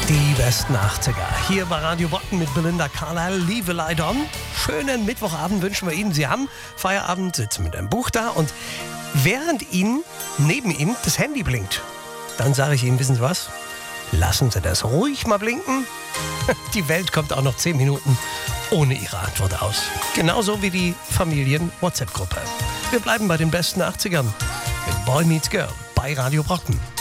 Die besten 80er. Hier bei Radio Brocken mit Belinda Carlisle, Leave a Light On. Schönen Mittwochabend wünschen wir Ihnen. Sie haben Feierabend, sitzen mit einem Buch da und während neben Ihnen das Handy blinkt, dann sage ich Ihnen, wissen Sie was? Lassen Sie das ruhig mal blinken. Die Welt kommt auch noch 10 Minuten ohne Ihre Antwort aus. Genauso wie die Familien-WhatsApp-Gruppe. Wir bleiben bei den besten 80ern mit Boy Meets Girl bei Radio Brocken.